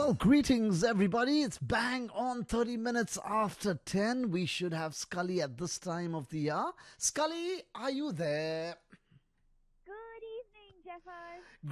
Well, greetings everybody. It's bang on 30 minutes after 10. We should have Scully at this time of the year. Scully, are you there? Good evening, Jeffers.